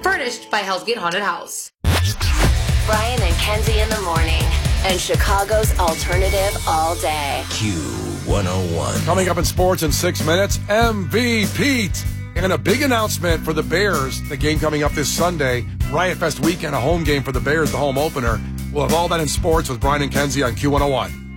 Furnished by Hell's Gate Haunted House. Brian and Kenzie in the morning. And Chicago's alternative all day. Q101. Coming up in sports in 6 minutes, MVP. And a big announcement for the Bears. The game coming up this Sunday. Riot Fest weekend, a home game for the Bears, the home opener. We'll have all that in sports with Brian and Kenzie on Q101.